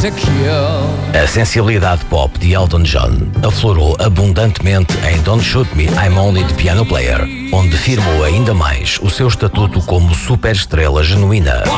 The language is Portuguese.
A sensibilidade pop de Elton John aflorou abundantemente em Don't Shoot Me, I'm Only the Piano Player, onde firmou ainda mais o seu estatuto como superestrela genuína.